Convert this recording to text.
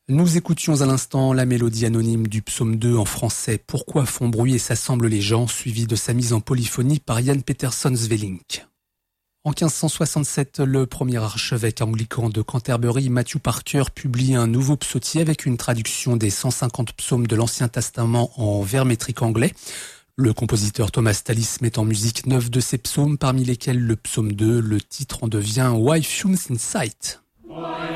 Nous écoutions à l'instant la mélodie anonyme du psaume 2 en français « Pourquoi font bruit et s'assemblent les gens » suivi de sa mise en polyphonie par Jan Peterson Svelink. En 1567, le premier archevêque anglican de Canterbury, Matthew Parker, publie un nouveau psautier avec une traduction des 150 psaumes de l'Ancien Testament en vers métrique anglais. Le compositeur Thomas Tallis met en musique 9 de ces psaumes, parmi lesquels le psaume 2, le titre en devient « Why Fumes in Sight ».